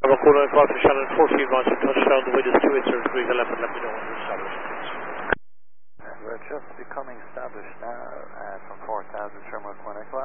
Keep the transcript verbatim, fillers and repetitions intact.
Bravo nine five for Shannon fourteen miles to touchdown, the wind is two eighty degrees eleven, let me know when you're established. And we're just becoming established now uh, from four thousand, Shermark one Echo.